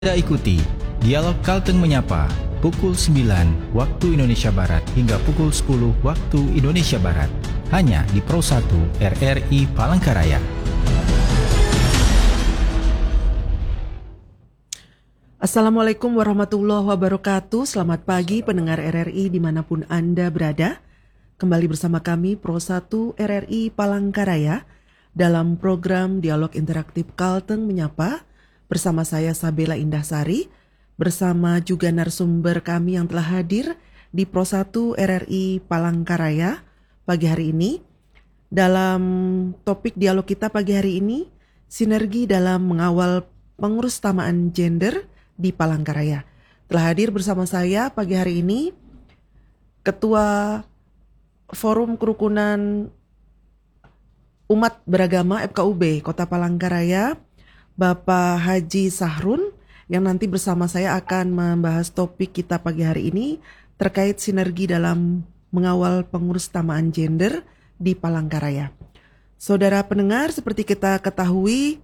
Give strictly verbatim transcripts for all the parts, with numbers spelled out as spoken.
Anda ikuti Dialog Kalteng Menyapa pukul sembilan waktu Indonesia Barat hingga pukul sepuluh waktu Indonesia Barat hanya di Pro satu R R I Palangkaraya. Assalamualaikum warahmatullahi wabarakatuh. Selamat pagi pendengar R R I dimanapun Anda berada. Kembali bersama kami Pro satu R R I Palangkaraya dalam program Dialog Interaktif Kalteng Menyapa bersama saya Sabela Indahsari, bersama juga narasumber kami yang telah hadir di Pro satu R R I Palangkaraya pagi hari ini. Dalam topik dialog kita pagi hari ini, sinergi dalam mengawal pengurustamaan gender di Palangkaraya. Telah hadir bersama saya pagi hari ini Ketua Forum Kerukunan Umat Beragama F K U B Kota Palangkaraya, Bapak Haji Sahrun, yang nanti bersama saya akan membahas topik kita pagi hari ini terkait sinergi dalam mengawal pengurustamaan gender di Palangkaraya. Saudara pendengar, seperti kita ketahui,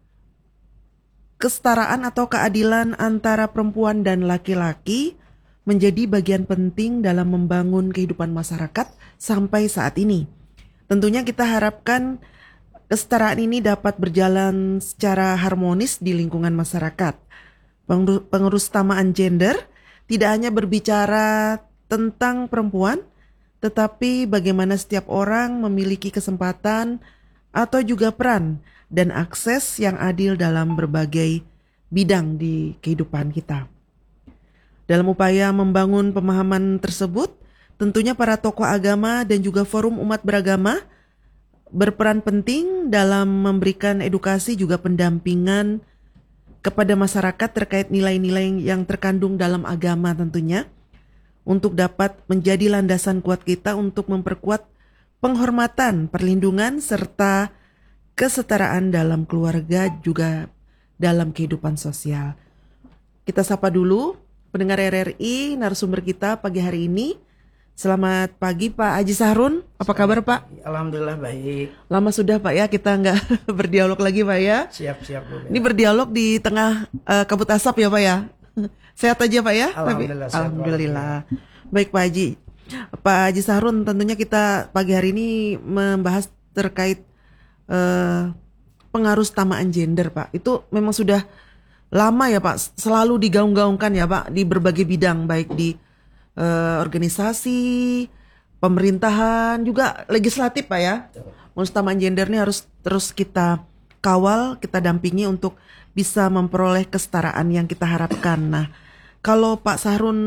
kesetaraan atau keadilan antara perempuan dan laki-laki menjadi bagian penting dalam membangun kehidupan masyarakat sampai saat ini. Tentunya kita harapkan kesetaraan ini dapat berjalan secara harmonis di lingkungan masyarakat. Pengurustamaan gender tidak hanya berbicara tentang perempuan, tetapi bagaimana setiap orang memiliki kesempatan atau juga peran dan akses yang adil dalam berbagai bidang di kehidupan kita. Dalam upaya membangun pemahaman tersebut, tentunya para tokoh agama dan juga forum umat beragama berperan penting dalam memberikan edukasi juga pendampingan kepada masyarakat terkait nilai-nilai yang terkandung dalam agama tentunya, untuk dapat menjadi landasan kuat kita untuk memperkuat penghormatan, perlindungan, serta kesetaraan dalam keluarga juga dalam kehidupan sosial. Kita sapa dulu pendengar R R I, narasumber kita pagi hari ini. Selamat pagi Pak Haji Sahrun, apa kabar Pak? Alhamdulillah baik. Lama sudah Pak ya kita nggak berdialog lagi Pak ya. Siap-siap Bu. Ini berdialog di tengah uh, kabut asap ya Pak ya. Sehat aja Pak ya? Alhamdulillah. Tapi, Alhamdulillah. Baik Pak Haji. Pak Haji Sahrun, tentunya kita pagi hari ini membahas terkait uh, pengurustamaan gender Pak. Itu memang sudah lama ya Pak, selalu digaung-gaungkan ya Pak di berbagai bidang, baik di Uh, organisasi, pemerintahan, juga legislatif Pak ya. Pengurustamaan gender ini harus terus kita kawal, kita dampingi untuk bisa memperoleh kesetaraan yang kita harapkan. Nah, kalau Pak Sahrun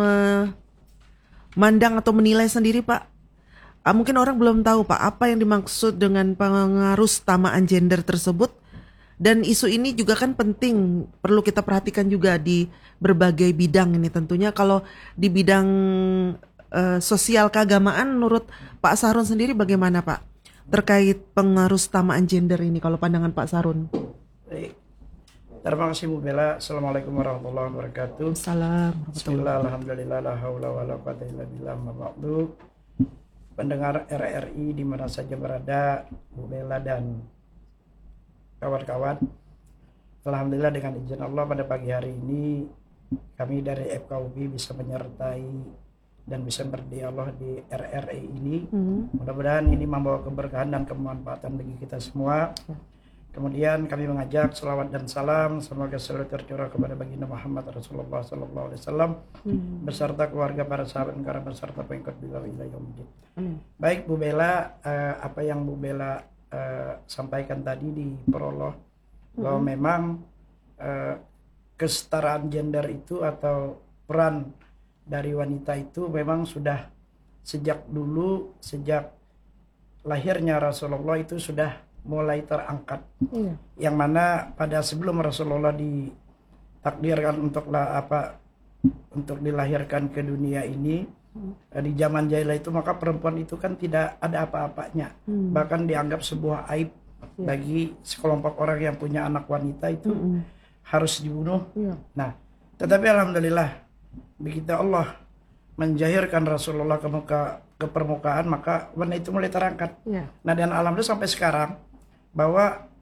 memandang atau menilai sendiri Pak, uh, mungkin orang belum tahu Pak apa yang dimaksud dengan pengurustamaan gender tersebut. Dan isu ini juga kan penting, perlu kita perhatikan juga di berbagai bidang ini tentunya. Kalau di bidang uh, sosial keagamaan, menurut Pak Sahrun sendiri bagaimana Pak? Terkait pengurustamaan gender ini, kalau pandangan Pak Sahrun. Baik. Terima kasih Bu Bella. Assalamualaikum warahmatullahi wabarakatuh. Salam. Bismillah, alhamdulillah, la haula wa la quwwata illa billah, ma ba'du. Pendengar R R I di mana saja berada, Bu Bella dan kawan-kawan, alhamdulillah dengan izin Allah pada pagi hari ini kami dari F K U B bisa menyertai dan bisa berdialog di R R I ini. Mm-hmm. Mudah-mudahan ini membawa keberkahan dan kemanfaatan bagi kita semua. Kemudian kami mengajak selawat dan salam semoga selalu tercurah kepada baginda Muhammad Rasulullah Sallallahu Alaihi Wasallam mm-hmm. beserta keluarga, para sahabat dan kerabat serta pengikut beliau ila yaumil. Mm-hmm. Baik Bu Bella, uh, apa yang Bu Bella Uh, sampaikan tadi di prolog mm-hmm. bahwa memang uh, kesetaraan gender itu atau peran dari wanita itu memang sudah sejak dulu, sejak lahirnya Rasulullah itu sudah mulai terangkat. Mm. Yang mana pada sebelum Rasulullah ditakdirkan untuk lah, apa untuk dilahirkan ke dunia ini, di zaman jahiliyah itu, maka perempuan itu kan tidak ada apa-apanya, hmm. bahkan dianggap sebuah aib yeah. bagi sekelompok orang yang punya anak wanita itu hmm. harus dibunuh. Yeah. Nah, tetapi alhamdulillah begitu Allah menjahirkan Rasulullah ke muka ke permukaan, maka wanita itu mulai terangkat. Yeah. Nah, dan alhamdulillah sampai sekarang bahwa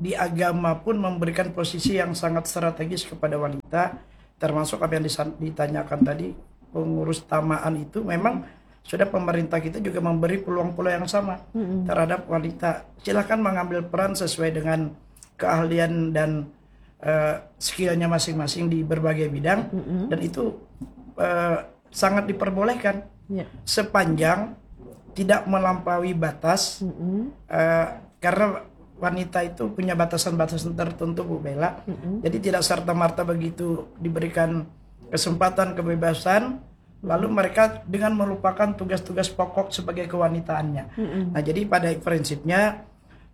di agama pun memberikan posisi yang sangat strategis kepada wanita, termasuk apa yang ditanyakan tadi, pengurus tamaan itu memang sudah pemerintah kita juga memberi peluang-peluang yang sama mm-hmm. terhadap wanita. Silakan mengambil peran sesuai dengan keahlian dan uh, skillnya masing-masing di berbagai bidang, mm-hmm. dan itu uh, sangat diperbolehkan yeah. sepanjang tidak melampaui batas, mm-hmm. uh, karena wanita itu punya batasan-batasan tertentu, Bu Bella. Mm-hmm. Jadi tidak serta-merta begitu diberikan kesempatan kebebasan, lalu mereka dengan melupakan tugas-tugas pokok sebagai kewanitaannya. Mm-hmm. Nah, jadi pada prinsipnya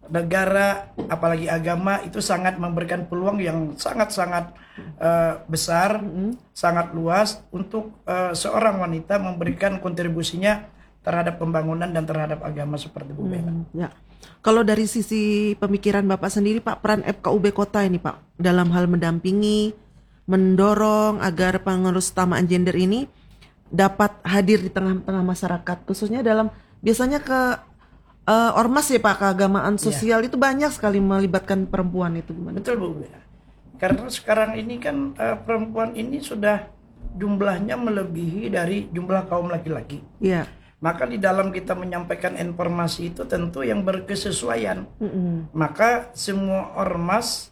negara, apalagi agama itu sangat memberikan peluang yang sangat-sangat uh, besar, mm-hmm. sangat luas untuk uh, seorang wanita memberikan kontribusinya terhadap pembangunan dan terhadap agama seperti Bu Bella. Hmm, ya. Kalau dari sisi pemikiran Bapak sendiri, Pak, peran F K U B Kota ini, Pak, dalam hal mendampingi, mendorong agar pengurus tamaan gender ini dapat hadir di tengah-tengah masyarakat, khususnya dalam biasanya ke uh, ormas ya Pak, keagamaan sosial ya. Itu banyak sekali melibatkan perempuan itu. Gimana? Betul Bu Bella. Karena sekarang ini kan uh, perempuan ini sudah jumlahnya melebihi dari jumlah kaum laki-laki. Iya. Maka di dalam kita menyampaikan informasi itu tentu yang berkesesuaian. Mm-hmm. Maka semua ormas,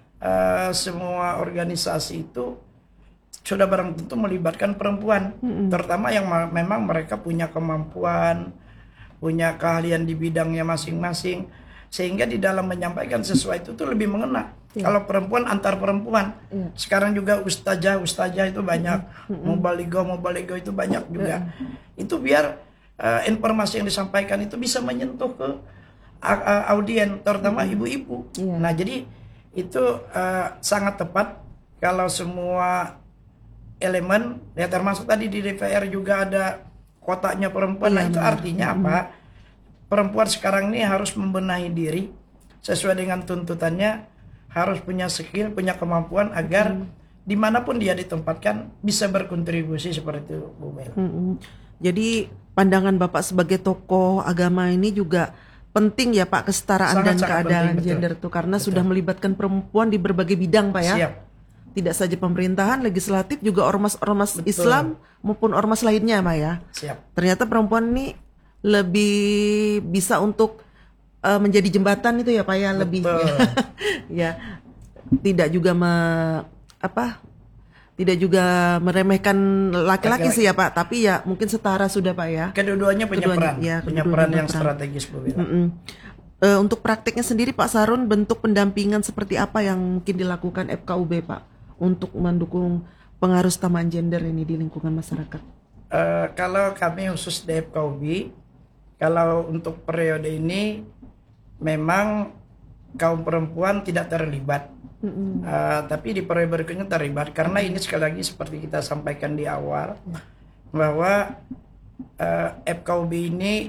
uh, semua organisasi itu sudah barang tentu melibatkan perempuan. Mm-hmm. Terutama yang ma- memang mereka punya kemampuan, punya keahlian di bidangnya masing-masing. Sehingga di dalam menyampaikan sesuatu itu lebih mengena. Yeah. Kalau perempuan antar perempuan. Yeah. Sekarang juga ustazah, ustazah itu banyak. Mm-hmm. Mubaligo, mubaligo itu banyak juga. Yeah. Itu biar Uh, informasi yang disampaikan itu bisa menyentuh ke uh, uh, audien, terutama mm-hmm. ibu-ibu. Yeah. Nah, jadi itu uh, sangat tepat kalau semua elemen, ya termasuk tadi di D P R juga ada kotaknya perempuan. Yeah, nah, itu artinya mm-hmm. apa? Perempuan sekarang ini harus membenahi diri sesuai dengan tuntutannya, harus punya skill, punya kemampuan agar mm-hmm. dimanapun dia ditempatkan bisa berkontribusi seperti itu, Bu Mel. Mm-hmm. Jadi pandangan Bapak sebagai tokoh agama ini juga penting ya Pak, kesetaraan sangat, dan keadilan gender itu karena betul. Sudah melibatkan perempuan di berbagai bidang Pak ya. Siap. Tidak saja pemerintahan, legislatif, juga ormas-ormas betul. Islam maupun ormas lainnya Pak ya. Siap. Ternyata perempuan ini lebih bisa untuk uh, menjadi jembatan itu ya Pak ya, betul. Lebih ya. Ya. Tidak juga me, apa? Tidak juga meremehkan laki-laki sih ya Pak, tapi ya mungkin setara sudah Pak ya. Kedua-duanya punya Keduanya, peran, ya, punya peran yang peran. strategis Bu Bella. Uh, untuk praktiknya sendiri Pak Sarun, bentuk pendampingan seperti apa yang mungkin dilakukan F K U B Pak untuk mendukung pengarus tamaan gender ini di lingkungan masyarakat? Uh, kalau kami khusus di F K U B, kalau untuk periode ini memang kaum perempuan tidak terlibat. Mm-hmm. Uh, tapi di periode berikutnya terlibat karena ini sekali lagi seperti kita sampaikan di awal bahwa uh, F K U B ini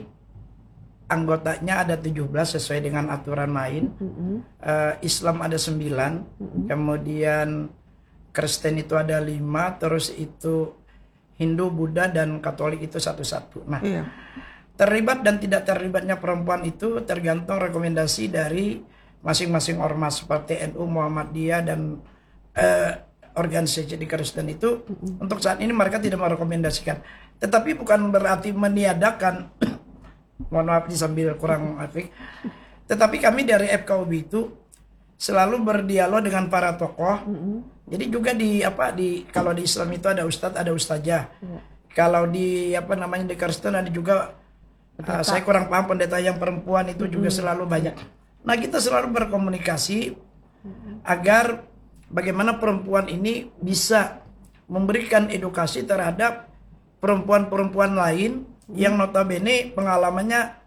anggotanya ada tujuh belas sesuai dengan aturan main. Mm-hmm. uh, Islam ada sembilan, mm-hmm. kemudian Kristen itu ada lima, terus itu Hindu, Buddha dan Katolik itu satu-satu. Nah, yeah. terlibat dan tidak terlibatnya perempuan itu tergantung rekomendasi dari masing-masing ormas seperti N U, Muhammadiyah dan uh, organisasi di Kristen itu mm-hmm. untuk saat ini mereka tidak merekomendasikan. Tetapi bukan berarti meniadakan, mohon maaf sambil kurang afik. Tetapi kami dari F K U B itu selalu berdialog dengan para tokoh. Mm-hmm. Jadi juga di apa di kalau di Islam itu ada ustadz, ada ustazah. Mm-hmm. Kalau di apa namanya di Kristen ada juga uh, saya kurang paham pendeta yang perempuan itu mm-hmm. juga selalu banyak. Nah, kita selalu berkomunikasi agar bagaimana perempuan ini bisa memberikan edukasi terhadap perempuan-perempuan lain yang notabene pengalamannya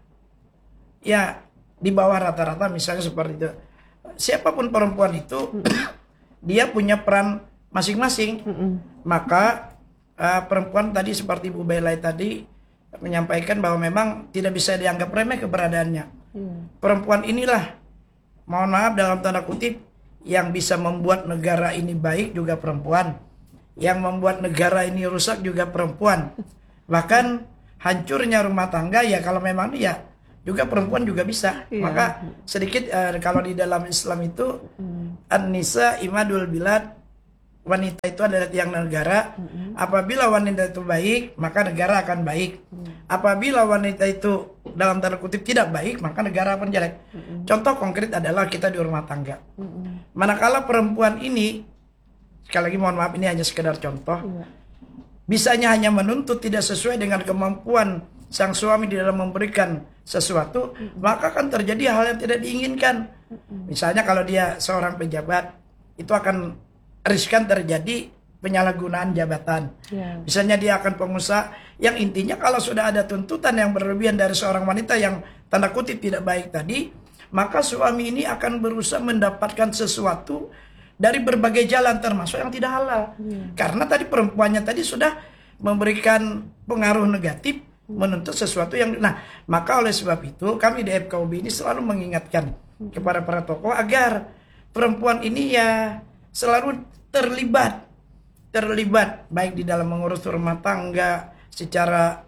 ya di bawah rata-rata, misalnya seperti itu. Siapapun perempuan itu dia punya peran masing-masing. Maka uh, perempuan tadi seperti Bu Bella tadi menyampaikan bahwa memang tidak bisa dianggap remeh keberadaannya. Hmm. Perempuan inilah, mohon maaf dalam tanda kutip, yang bisa membuat negara ini baik juga perempuan, yang membuat negara ini rusak juga perempuan. Bahkan hancurnya rumah tangga ya kalau memang ya juga perempuan juga bisa. Iya. Maka sedikit uh, kalau di dalam Islam itu Mm. an-nisa imadul bilad, wanita itu adalah tiang negara. Mm-mm. Apabila wanita itu baik, maka negara akan baik. Mm. Apabila wanita itu dalam tanda kutip tidak baik, maka negara akan jelek. Mm-mm. Contoh konkret adalah kita di rumah tangga. Mm-mm. Manakala perempuan ini, sekali lagi mohon maaf ini hanya sekedar contoh, Iya. bisanya hanya menuntut tidak sesuai dengan kemampuan sang suami di dalam memberikan sesuatu, maka akan terjadi hal yang tidak diinginkan. Misalnya kalau dia seorang pejabat, itu akan riskan terjadi penyalahgunaan jabatan. Iya. Misalnya dia akan pengusaha, yang intinya kalau sudah ada tuntutan yang berlebihan dari seorang wanita yang tanda kutip tidak baik tadi, maka suami ini akan berusaha mendapatkan sesuatu dari berbagai jalan termasuk yang tidak halal. Iya. Karena tadi perempuannya tadi sudah memberikan pengaruh negatif, menuntut sesuatu yang, nah maka oleh sebab itu kami di F K U B ini selalu mengingatkan kepada para tokoh agar perempuan ini ya selalu terlibat terlibat baik di dalam mengurus rumah tangga secara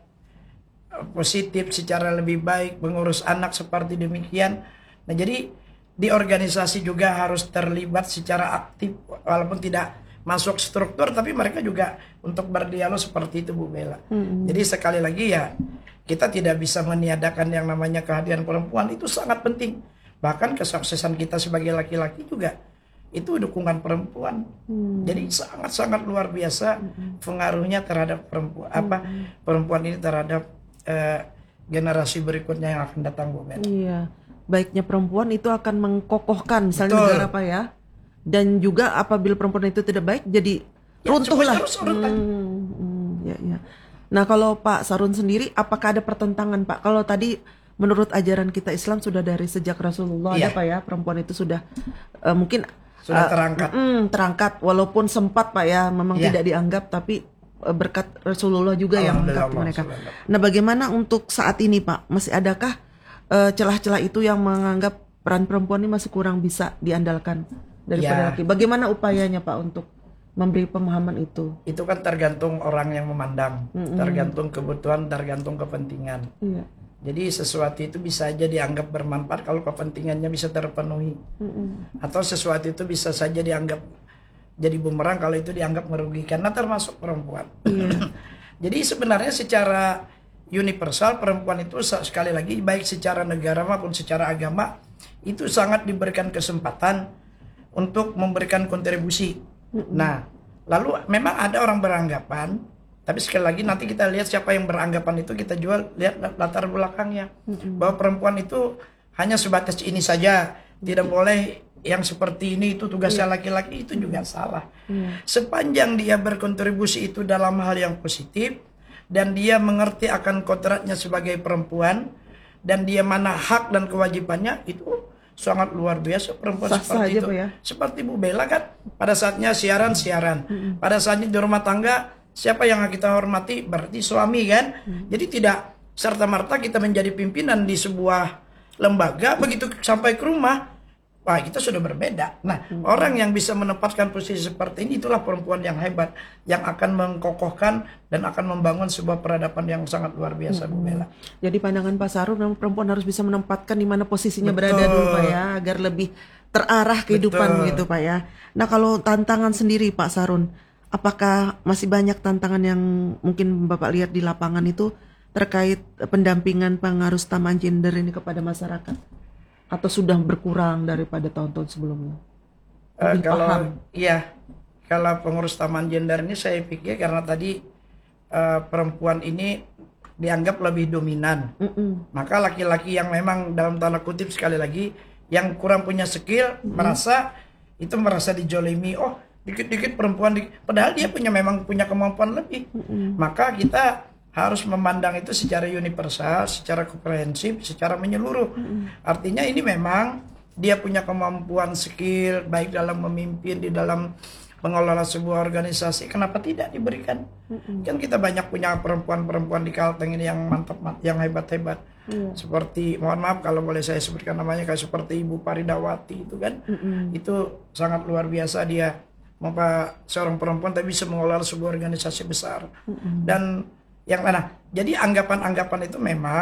eh, positif, secara lebih baik, mengurus anak seperti demikian. Nah jadi di organisasi juga harus terlibat secara aktif walaupun tidak masuk struktur, tapi mereka juga untuk berdialog seperti itu Bu Bella. Mm-mm. Jadi sekali lagi ya kita tidak bisa meniadakan yang namanya kehadiran perempuan, itu sangat penting. Bahkan kesuksesan kita sebagai laki-laki juga itu dukungan perempuan. Hmm. Jadi sangat-sangat luar biasa pengaruhnya terhadap perempuan apa perempuan ini terhadap eh, generasi berikutnya yang akan datang Bu Bella. Iya, baiknya perempuan itu akan mengkokohkan misalnya Betul. negara Pak ya. Dan juga apabila perempuan itu tidak baik jadi Ya, runtuhlah. semuanya harus runtuh. Hmm, hmm, ya, ya. Nah kalau Pak Sarun sendiri apakah ada pertentangan Pak? Kalau tadi menurut ajaran kita Islam sudah dari sejak Rasulullah Iya. ada Pak ya perempuan itu sudah eh, mungkin Sudah eh, terangkat. mm, terangkat walaupun sempat Pak ya memang Iya. tidak dianggap tapi eh, berkat Rasulullah juga yang Alhamdulillah, mengangkat mereka. Alhamdulillah. Nah bagaimana untuk saat ini Pak masih adakah eh, celah-celah itu yang menganggap peran perempuan ini masih kurang bisa diandalkan daripada Ya. laki? Bagaimana upayanya Pak untuk memberi pemahaman itu? Itu kan tergantung orang yang memandang, Mm-mm. tergantung kebutuhan, tergantung kepentingan. Iya. Jadi sesuatu itu bisa saja dianggap bermanfaat kalau kepentingannya bisa terpenuhi. Mm-mm. Atau sesuatu itu bisa saja dianggap jadi bumerang kalau itu dianggap merugikan. Nah termasuk perempuan. Iya. Jadi sebenarnya secara universal perempuan itu sekali lagi baik secara negara maupun secara agama itu sangat diberikan kesempatan untuk memberikan kontribusi. Nah, lalu memang ada orang beranggapan, tapi sekali lagi nanti kita lihat siapa yang beranggapan itu, kita jual lihat latar belakangnya. Bahwa perempuan itu hanya sebatas ini saja, tidak boleh yang seperti ini, itu tugasnya laki-laki, itu juga salah. Sepanjang dia berkontribusi itu dalam hal yang positif dan dia mengerti akan kodratnya sebagai perempuan dan dia mana hak dan kewajibannya, itu sangat luar biasa perempuan Sah-sah seperti aja, itu. Pak ya. Seperti Bu Bella kan pada saatnya siaran-siaran, pada saatnya di rumah tangga siapa yang kita hormati berarti suami kan. Jadi tidak serta-merta kita menjadi pimpinan di sebuah lembaga begitu sampai ke rumah wah kita sudah berbeda. Nah orang yang bisa menempatkan posisi seperti ini itulah perempuan yang hebat, yang akan mengkokohkan dan akan membangun sebuah peradaban yang sangat luar biasa Bu Bella. Jadi pandangan Pak Sarun memang perempuan harus bisa menempatkan di mana posisinya Betul. berada dulu Pak ya agar lebih terarah kehidupan Betul. begitu Pak ya. Nah kalau tantangan sendiri Pak Sarun, apakah masih banyak tantangan yang mungkin Bapak lihat di lapangan itu terkait pendampingan pengaruh taman gender ini kepada masyarakat? Atau sudah berkurang daripada tahun-tahun sebelumnya? Eh, Lebih kalau paham. iya, kalau pengurus taman gender ini saya pikir karena tadi eh, perempuan ini dianggap lebih dominan, Mm-mm. maka laki-laki yang memang dalam tanda kutip sekali lagi yang kurang punya skill merasa itu merasa dijolimi, oh dikit-dikit perempuan, di- padahal dia punya memang punya kemampuan lebih, maka kita harus memandang itu secara universal, secara komprehensif, secara menyeluruh. Artinya ini memang dia punya kemampuan skill baik dalam memimpin, di dalam mengelola sebuah organisasi, kenapa tidak diberikan? Kan kita banyak punya perempuan-perempuan di Kalteng ini yang mantap, yang hebat-hebat. Seperti, mohon maaf kalau boleh saya sebutkan namanya, kayak seperti Ibu Paridawati itu kan, itu sangat luar biasa dia, apa seorang perempuan tapi bisa mengelola sebuah organisasi besar. Dan yang mana? Jadi anggapan-anggapan itu memang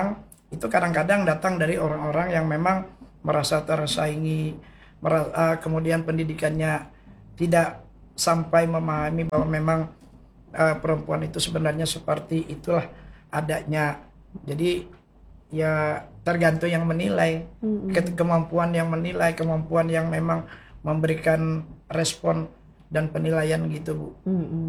itu kadang-kadang datang dari orang-orang yang memang merasa tersaingi, merasa, uh, kemudian pendidikannya tidak sampai memahami bahwa memang uh, perempuan itu sebenarnya seperti itulah adanya. Jadi ya tergantung yang menilai, mm-hmm. ke- kemampuan yang menilai, kemampuan yang memang memberikan respon dan penilaian gitu, Bu. Mm-hmm.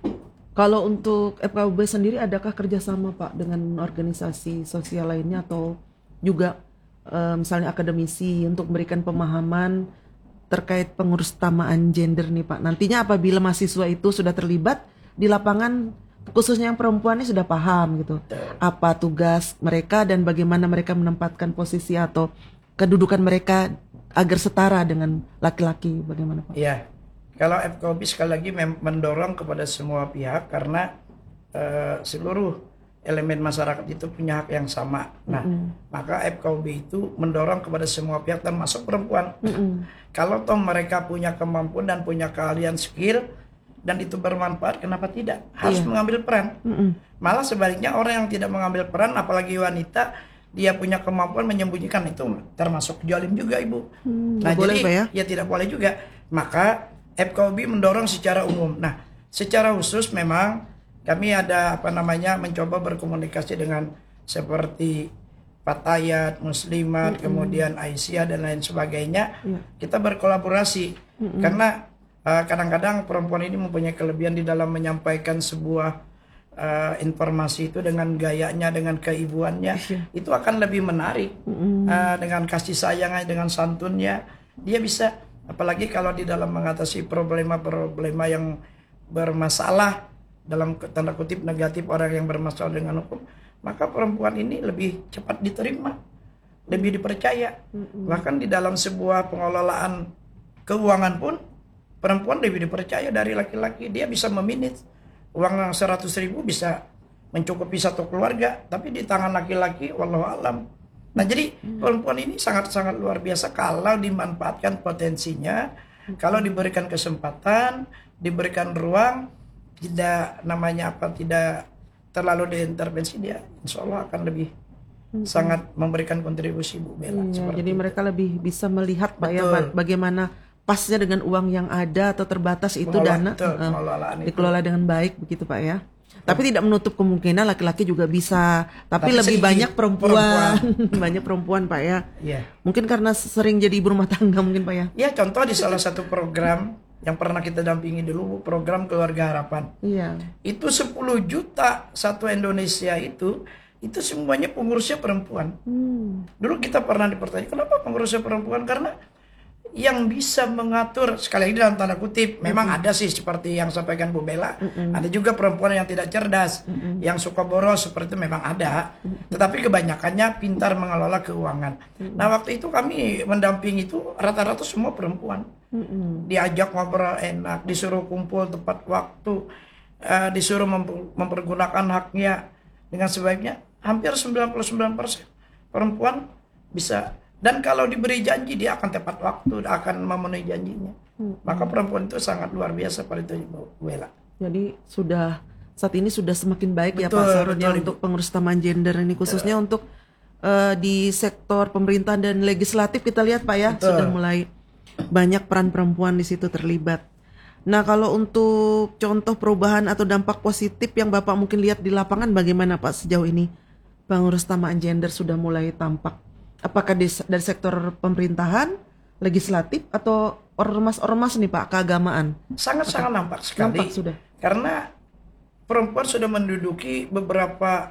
Kalau untuk F K U B sendiri, adakah kerjasama Pak dengan organisasi sosial lainnya atau juga e, misalnya akademisi untuk memberikan pemahaman terkait pengurusutamaan gender nih Pak? Nantinya apabila mahasiswa itu sudah terlibat di lapangan, khususnya yang perempuan ini sudah paham gitu, apa tugas mereka dan bagaimana mereka menempatkan posisi atau kedudukan mereka agar setara dengan laki-laki, bagaimana Pak? Iya. Kalau F K U B sekali lagi mem- mendorong kepada semua pihak karena uh, seluruh elemen masyarakat itu punya hak yang sama. Nah, mm-hmm. maka F K U B itu mendorong kepada semua pihak termasuk perempuan. Mm-hmm. Kalau toh mereka punya kemampuan dan punya keahlian skill dan itu bermanfaat, kenapa tidak? Harus yeah. mengambil peran. Mm-hmm. Malah sebaliknya orang yang tidak mengambil peran, apalagi wanita, dia punya kemampuan menyembunyikan, itu termasuk zalim juga, Ibu. Hmm, nah, jadi boleh, ya? ya tidak boleh juga. Maka F K U B mendorong secara umum. Nah, secara khusus memang kami ada apa namanya mencoba berkomunikasi dengan seperti Fatayat, Muslimat, mm-hmm. kemudian Aisyah dan lain sebagainya. Yeah. Kita berkolaborasi mm-hmm. karena uh, kadang-kadang perempuan ini mempunyai kelebihan di dalam menyampaikan sebuah uh, informasi itu dengan gayanya, dengan keibuannya, yeah. itu akan lebih menarik mm-hmm. uh, dengan kasih sayangnya, dengan santunnya, dia bisa. Apalagi kalau di dalam mengatasi problema-problema yang bermasalah, dalam tanda kutip negatif orang yang bermasalah dengan hukum, maka perempuan ini lebih cepat diterima, lebih dipercaya. Mm-hmm. Bahkan di dalam sebuah pengelolaan keuangan pun perempuan lebih dipercaya dari laki-laki. Dia bisa memanage uang seratus ribu bisa mencukupi satu keluarga, tapi di tangan laki-laki wallahu alam. Nah, jadi perempuan ini sangat-sangat luar biasa kalau dimanfaatkan potensinya, kalau diberikan kesempatan, diberikan ruang, tidak namanya apa, tidak terlalu diintervensi, dia insya Allah akan lebih hmm. sangat memberikan kontribusi, Bu Bella. Iya, jadi itu. Mereka lebih bisa melihat Pak ya bagaimana pasnya dengan uang yang ada atau terbatas itu Mengelola, dana betul, uh, dikelola dengan baik begitu Pak ya. Tapi tidak menutup kemungkinan laki-laki juga bisa, tapi, tapi lebih banyak perempuan, perempuan. banyak perempuan Pak ya. Iya. Mungkin karena sering jadi ibu rumah tangga mungkin Pak ya. Iya, contoh di salah satu program yang pernah kita dampingi dulu, program Keluarga Harapan. Iya. Itu sepuluh juta satu Indonesia itu, itu semuanya pengurusnya perempuan. Hmm. Dulu kita pernah dipertanya, kenapa pengurusnya perempuan? Karena yang bisa mengatur, sekali lagi dalam tanda kutip, mm-hmm. memang ada sih seperti yang sampaikan Bu Bella, mm-hmm. ada juga perempuan yang tidak cerdas, mm-hmm. yang suka boros, seperti itu memang ada, mm-hmm. tetapi kebanyakannya pintar mengelola keuangan. Mm-hmm. Nah, waktu itu kami mendampingi itu rata-rata semua perempuan, mm-hmm. diajak ngobrol enak, disuruh kumpul tepat waktu, uh, disuruh mem- mempergunakan haknya dengan sebaiknya. Hampir sembilan puluh sembilan persen perempuan bisa. Dan kalau diberi janji, dia akan tepat waktu, akan memenuhi janjinya. Hmm. Maka perempuan itu sangat luar biasa pada itu, Bu Bella. Jadi sudah saat ini sudah semakin baik betul, ya Pak Sarudnya untuk pengurusutamaan gender ini, khususnya betul. Untuk uh, di sektor pemerintahan dan legislatif kita lihat Pak ya, betul. Sudah mulai banyak peran perempuan di situ terlibat. Nah, kalau untuk contoh perubahan atau dampak positif yang Bapak mungkin lihat di lapangan, bagaimana Pak sejauh ini pengurusutamaan gender sudah mulai tampak? Apakah di, dari sektor pemerintahan, legislatif, atau ormas-ormas nih Pak, keagamaan? Sangat-sangat nampak sekali. Nampak sudah. Karena perempuan sudah menduduki beberapa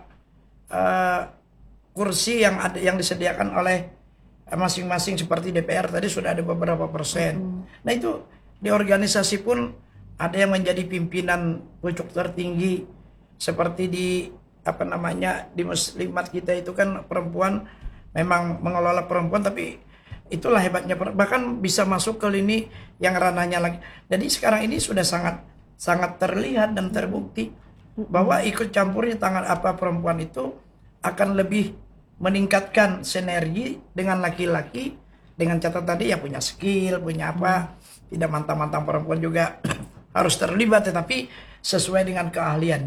uh, kursi yang ada yang disediakan oleh masing-masing seperti D P R tadi sudah ada beberapa persen. Hmm. Nah itu di organisasi pun ada yang menjadi pimpinan pucuk tertinggi seperti di apa namanya di Muslimat kita itu kan perempuan memang mengelola perempuan, tapi itulah hebatnya, bahkan bisa masuk ke lini yang ranahnya lagi. Jadi sekarang ini sudah sangat sangat terlihat dan terbukti bahwa ikut campurnya tangan apa perempuan itu akan lebih meningkatkan sinergi dengan laki-laki, dengan catatan tadi ya punya skill, punya apa, tidak mantang-mantang perempuan juga harus terlibat, tetapi sesuai dengan keahliannya.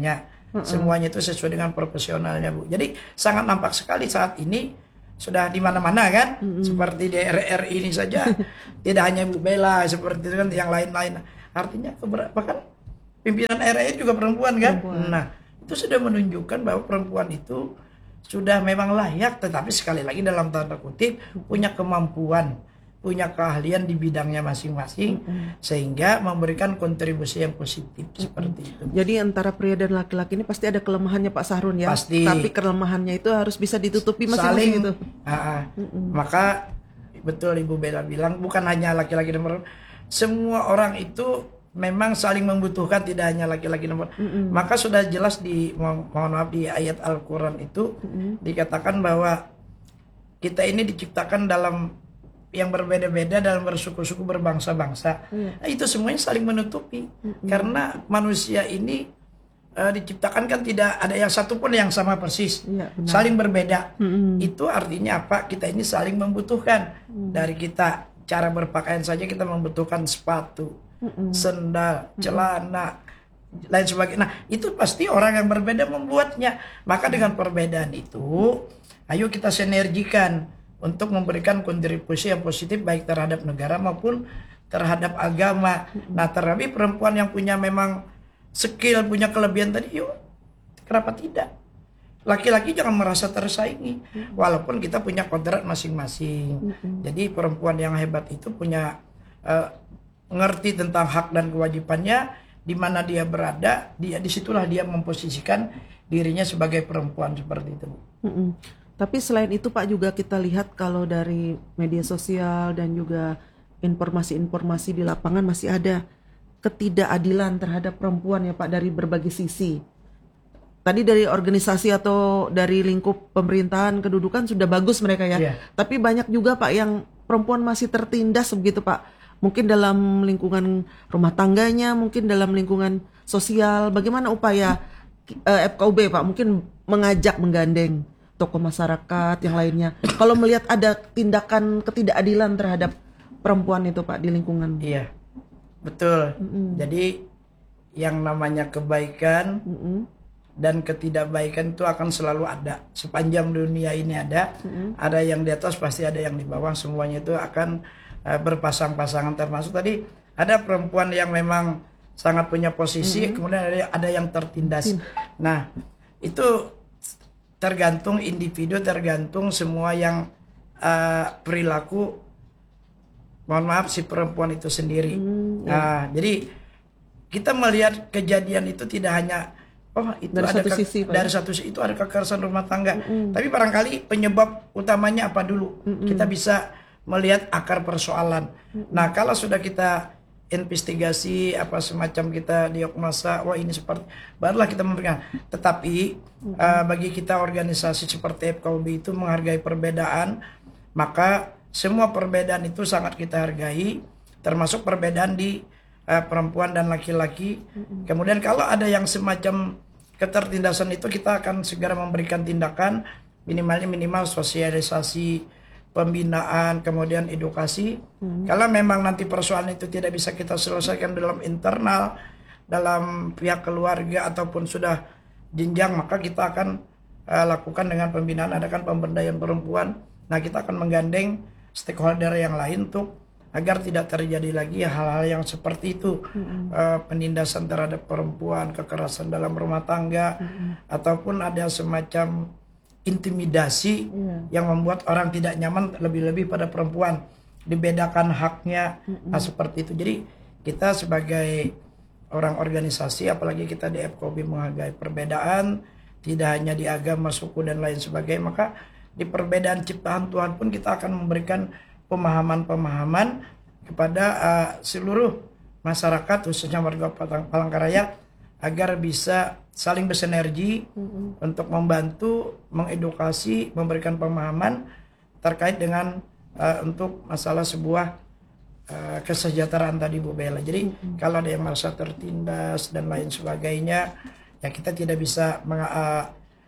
Semuanya itu sesuai dengan profesionalnya, Bu. Jadi sangat nampak sekali saat ini sudah di mana-mana kan, mm-hmm. seperti di R R I ini saja, tidak hanya Bu Bella seperti itu kan, yang lain-lain. Artinya bahkan pimpinan R R I juga perempuan kan. Perempuan. Nah, itu sudah menunjukkan bahwa perempuan itu sudah memang layak, tetapi sekali lagi dalam tanda kutip punya kemampuan, punya keahlian di bidangnya masing-masing, mm-hmm. sehingga memberikan kontribusi yang positif, mm-hmm. seperti itu. Jadi antara pria dan laki-laki ini pasti ada kelemahannya Pak Sahrun ya. Pasti. Tapi kelemahannya itu harus bisa ditutupi masing-masing gitu. Uh, mm-hmm. Maka betul Ibu Bella bilang, bukan hanya laki-laki dan perempuan, semua orang itu memang saling membutuhkan, tidak hanya laki-laki dan perempuan. Mm-hmm. Maka sudah jelas di mo- mohon maaf di ayat Al-Qur'an itu, mm-hmm. dikatakan bahwa kita ini diciptakan dalam yang berbeda-beda, dalam bersuku-suku, berbangsa-bangsa. Mm. Nah, itu semuanya saling menutupi. Mm-hmm. Karena manusia ini uh, diciptakan kan tidak ada yang satu pun yang sama persis. Yeah, saling berbeda. Mm-hmm. Itu artinya apa? Kita ini saling membutuhkan. Mm. Dari kita cara berpakaian saja kita membutuhkan sepatu, mm-hmm. sendal, celana, mm-hmm. lain sebagainya. Nah, itu pasti orang yang berbeda membuatnya. Maka dengan perbedaan itu, ayo kita sinergikan untuk memberikan kontribusi yang positif baik terhadap negara maupun terhadap agama. Nah, terlebih perempuan yang punya memang skill, punya kelebihan tadi, yuk kenapa tidak? Laki-laki jangan merasa tersaingi, walaupun kita punya kodrat masing-masing. Jadi perempuan yang hebat itu punya uh, ngerti tentang hak dan kewajibannya, di mana dia berada, dia disitulah dia memposisikan dirinya sebagai perempuan seperti itu. Mm-mm. Tapi selain itu Pak, juga kita lihat kalau dari media sosial dan juga informasi-informasi di lapangan masih ada ketidakadilan terhadap perempuan ya Pak, dari berbagai sisi. Tadi dari organisasi atau dari lingkup pemerintahan kedudukan sudah bagus mereka ya. Yeah. Tapi banyak juga Pak yang perempuan masih tertindas begitu Pak. Mungkin dalam lingkungan rumah tangganya, mungkin dalam lingkungan sosial. Bagaimana upaya eh, F K U B Pak? Mungkin mengajak, menggandeng tokoh masyarakat yang lainnya. Kalau melihat ada tindakan ketidakadilan terhadap perempuan itu Pak di lingkungan. Iya, betul. Mm-mm. Jadi yang namanya kebaikan Mm-mm. dan ketidakbaikan itu akan selalu ada. Sepanjang dunia ini ada, Mm-mm. ada yang di atas pasti ada yang di bawah. Semuanya itu akan uh, berpasang-pasangan, termasuk tadi ada perempuan yang memang sangat punya posisi, Mm-mm. kemudian ada, ada yang tertindas. Mm. Nah, itu tergantung individu, tergantung semua yang uh, perilaku, mohon maaf, si perempuan itu sendiri. Hmm, ya. Nah, jadi kita melihat kejadian itu tidak hanya oh itu dari ada satu ke, sisi, dari satu sisi itu ada kekerasan rumah tangga, hmm. tapi barangkali penyebab utamanya apa dulu. Hmm. Kita bisa melihat akar persoalan. Hmm. Nah, kalau sudah kita investigasi apa semacam kita diagnosa, wah ini seperti, barulah kita memberikan. Tetapi mm-hmm. uh, bagi kita organisasi seperti F K U B itu menghargai perbedaan, maka semua perbedaan itu sangat kita hargai, termasuk perbedaan di uh, perempuan dan laki-laki. Mm-hmm. Kemudian kalau ada yang semacam ketertindasan itu, kita akan segera memberikan tindakan, minimalnya minimal sosialisasi, pembinaan, kemudian edukasi. Hmm. Kalau memang nanti persoalan itu tidak bisa kita selesaikan dalam internal, dalam pihak keluarga ataupun sudah jenjang, maka kita akan uh, lakukan dengan pembinaan, adakan pemberdayaan perempuan. Nah, kita akan menggandeng stakeholder yang lain untuk agar tidak terjadi lagi hal-hal yang seperti itu, hmm. uh, penindasan terhadap perempuan, kekerasan dalam rumah tangga, hmm. ataupun ada semacam intimidasi yeah. yang membuat orang tidak nyaman, lebih-lebih pada perempuan, dibedakan haknya, mm-hmm. nah seperti itu. Jadi kita sebagai orang organisasi, apalagi kita di F K U B menghargai perbedaan, tidak hanya di agama, suku dan lain sebagainya, maka di perbedaan ciptaan Tuhan pun kita akan memberikan pemahaman-pemahaman kepada uh, seluruh masyarakat, khususnya warga Palangkaraya, agar bisa saling bersinergi mm-hmm. untuk membantu, mengedukasi, memberikan pemahaman terkait dengan uh, untuk masalah sebuah uh, kesejahteraan tadi Bu Bella. Jadi mm-hmm. kalau ada yang merasa tertindas dan lain sebagainya, ya kita tidak bisa meng- uh,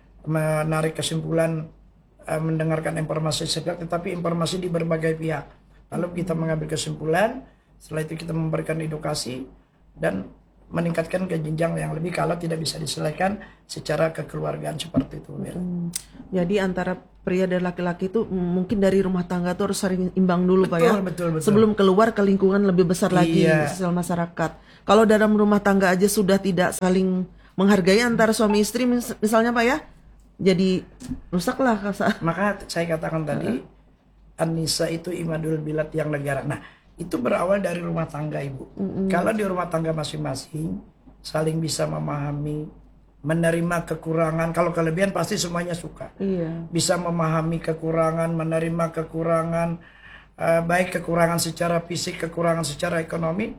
menarik kesimpulan uh, mendengarkan informasi sepihak, tetapi informasi di berbagai pihak. Lalu kita mengambil kesimpulan, setelah itu kita memberikan edukasi dan meningkatkan ke jenjang yang lebih kalau tidak bisa diselesaikan secara kekeluargaan seperti itu. Hmm. Jadi antara pria dan laki-laki itu mungkin dari rumah tangga tuh harus sering imbang dulu betul, Pak ya. Betul, betul. Sebelum keluar ke lingkungan lebih besar lagi iya. sosial masyarakat. Kalau dalam rumah tangga aja sudah tidak saling menghargai antara suami istri mis- misalnya Pak ya, jadi rusaklah. Maka saya katakan tadi uh-huh. An-Nisa itu imadul bilad yang negara. Nah itu berawal dari rumah tangga Ibu. Mm-hmm. Kalau di rumah tangga masing-masing saling bisa memahami, menerima kekurangan. Kalau kelebihan pasti semuanya suka. Iya. Bisa memahami kekurangan, menerima kekurangan, uh, baik kekurangan secara fisik, kekurangan secara ekonomi,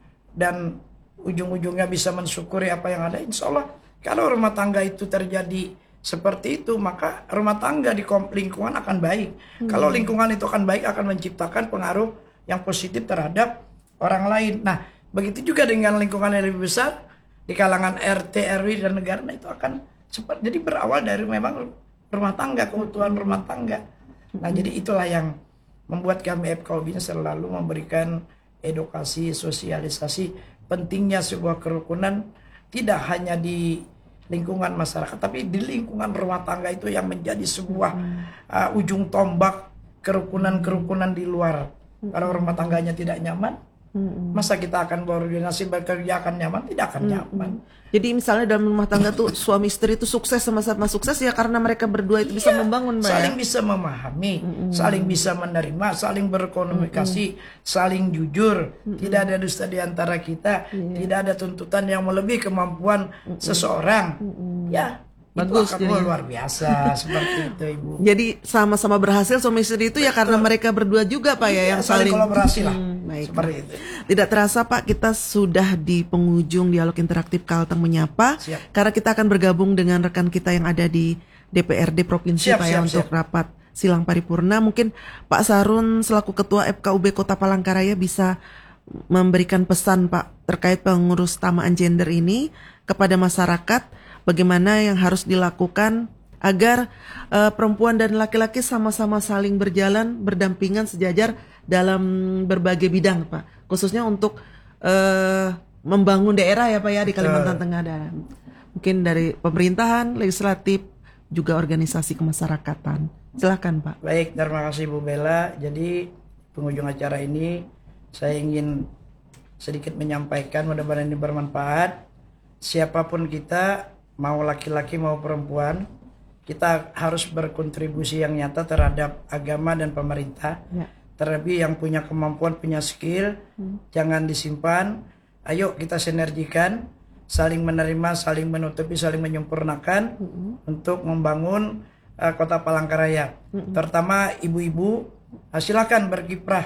dan ujung-ujungnya bisa mensyukuri apa yang ada. Insya Allah kalau rumah tangga itu terjadi seperti itu, maka rumah tangga di lingkungan akan baik. Hmm. Kalau lingkungan itu akan baik, akan menciptakan pengaruh yang positif terhadap orang lain. Nah, begitu juga dengan lingkungan yang lebih besar di kalangan R T, R W dan negara, nah itu akan cepat. Jadi berawal dari memang rumah tangga, keutuhan rumah tangga. Nah, hmm. jadi itulah yang membuat kami F K U B selalu memberikan edukasi, sosialisasi pentingnya sebuah kerukunan tidak hanya di lingkungan masyarakat, tapi di lingkungan rumah tangga itu yang menjadi sebuah uh, ujung tombak kerukunan-kerukunan di luar. Kalau rumah tangganya tidak nyaman, mm-hmm. masa kita akan berorganisasi bekerja akan nyaman? Tidak akan mm-hmm. nyaman. Jadi misalnya dalam rumah tangga tuh suami istri itu sukses sama-sama sukses ya karena mereka berdua itu bisa iya, membangun, Mbak. Saling ya? Bisa memahami, mm-hmm. saling bisa menerima, saling berkomunikasi, mm-hmm. saling jujur. Mm-hmm. Tidak ada dusta di antara kita, yeah. tidak ada tuntutan yang melebihi kemampuan mm-hmm. seseorang. Mm-hmm. Ya. Bagus, itu akan luar biasa seperti itu Ibu. Jadi sama-sama berhasil suami istri itu ya karena mereka berdua juga Pak ya, ya yang saling kolaborasi lah. Hmm, baik. Seperti itu. Tidak terasa Pak, kita sudah di penghujung dialog interaktif Kalteng Menyapa. Siap. Karena kita akan bergabung dengan rekan kita yang ada di D P R D Provinsi siap, Pak ya siap, untuk siap. Rapat silang paripurna. Mungkin Pak Sarun selaku Ketua F K U B Kota Palangkaraya bisa memberikan pesan Pak terkait pengurus-tamaan gender ini kepada masyarakat. Bagaimana yang harus dilakukan agar uh, perempuan dan laki-laki sama-sama saling berjalan, berdampingan, sejajar dalam berbagai bidang, Pak. Khususnya untuk uh, membangun daerah ya, Pak ya, di Kalimantan Tengah. Dan mungkin dari pemerintahan, legislatif, juga organisasi kemasyarakatan. Silakan, Pak. Baik, terima kasih Bu Bella. Jadi penghujung acara ini saya ingin sedikit menyampaikan, mudah-mudahan ini bermanfaat. Siapapun kita, mau laki-laki mau perempuan, kita harus berkontribusi yang nyata terhadap agama dan pemerintah. Ya. Terlebih yang punya kemampuan, punya skill, hmm. jangan disimpan. Ayo kita sinergikan, saling menerima, saling menutupi, saling menyempurnakan hmm. untuk membangun uh, Kota Palangkaraya. Hmm. Terutama ibu-ibu, silakan berkiprah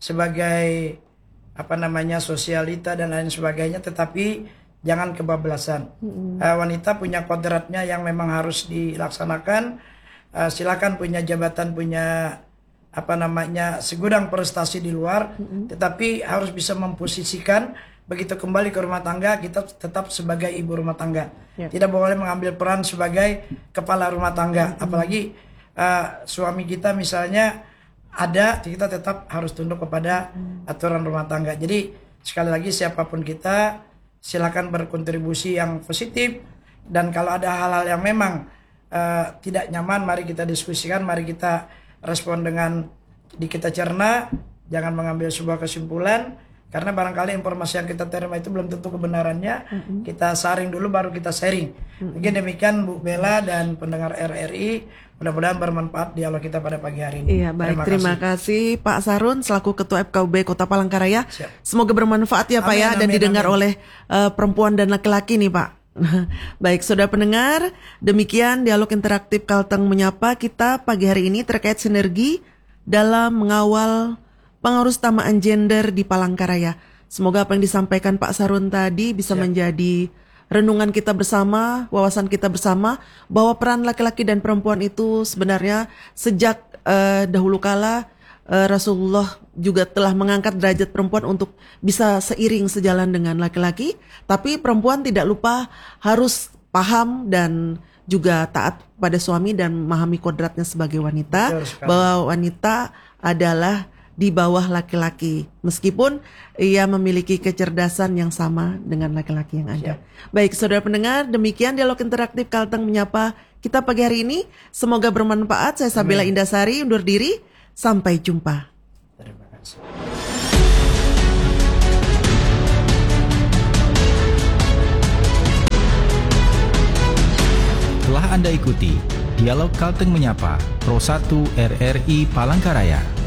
sebagai apa namanya sosialita dan lain sebagainya, tetapi jangan kebablasan. Mm-hmm. Uh, wanita punya kodratnya yang memang harus dilaksanakan. Uh, silakan punya jabatan, punya apa namanya segudang prestasi di luar, mm-hmm. tetapi harus bisa memposisikan begitu kembali ke rumah tangga kita tetap sebagai ibu rumah tangga. Yep. Tidak boleh mengambil peran sebagai kepala rumah tangga. Mm-hmm. Apalagi uh, suami kita misalnya ada, kita tetap harus tunduk kepada mm-hmm. aturan rumah tangga. Jadi sekali lagi siapapun kita, silakan berkontribusi yang positif, dan kalau ada hal-hal yang memang uh, tidak nyaman, mari kita diskusikan, mari kita respon dengan di kita cerna, jangan mengambil sebuah kesimpulan karena barangkali informasi yang kita terima itu belum tentu kebenarannya. Mm-hmm. Kita saring dulu baru kita sharing. Mm-hmm. Mungkin demikian Bu Bella dan pendengar R R I, mudah-mudahan bermanfaat dialog kita pada pagi hari ini. Iya, baik. Terima, terima kasih. kasih Pak Sarun selaku Ketua F K U B Kota Palangkaraya. Siap. Semoga bermanfaat ya Pak amin, ya amin, dan didengar amin. oleh uh, perempuan dan laki-laki nih Pak. Baik, saudara pendengar, demikian dialog interaktif Kalteng Menyapa kita pagi hari ini terkait sinergi dalam mengawal pengurus-tamaan gender di Palangkaraya. Semoga apa yang disampaikan Pak Sarun tadi bisa Siap. menjadi renungan kita bersama, wawasan kita bersama, bahwa peran laki-laki dan perempuan itu sebenarnya sejak uh, dahulu kala uh, Rasulullah juga telah mengangkat derajat perempuan untuk bisa seiring sejalan dengan laki-laki, tapi perempuan tidak lupa harus paham dan juga taat pada suami dan memahami kodratnya sebagai wanita, bahwa wanita adalah di bawah laki-laki, meskipun ia memiliki kecerdasan yang sama dengan laki-laki yang ada. Siap. Baik, saudara pendengar, demikian dialog interaktif Kalteng Menyapa kita pagi hari ini. Semoga bermanfaat. Saya Sabila Amin. Indasari undur diri. Sampai jumpa. Terima kasih. Telah Anda ikuti Dialog Kalteng Menyapa Pro satu R R I Palangkaraya.